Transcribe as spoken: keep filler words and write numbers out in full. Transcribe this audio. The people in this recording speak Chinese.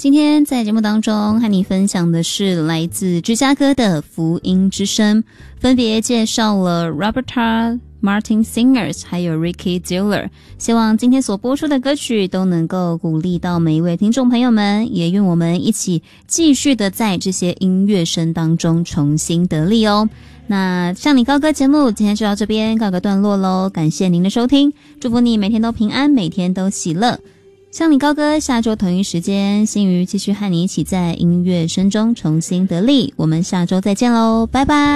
今天在节目当中和你分享的是来自芝加哥的福音之声，分别介绍了 Roberta Martin Singers 还有 Ricky Diller， 希望今天所播出的歌曲都能够鼓励到每一位听众朋友们，也愿我们一起继续的在这些音乐声当中重新得力哦。那向你高歌节目今天就到这边告个段落咯，感谢您的收听，祝福你每天都平安，每天都喜乐。向你高歌，下周同一时间心瑜继续和你一起在音乐声中重新得力，我们下周再见咯，拜拜。